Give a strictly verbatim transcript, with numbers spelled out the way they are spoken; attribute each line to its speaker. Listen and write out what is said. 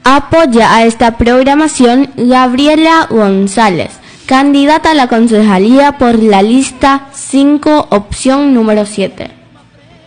Speaker 1: Apoya a esta programación Gabriela González, candidata a la concejalía por la lista cinco, opción número siete.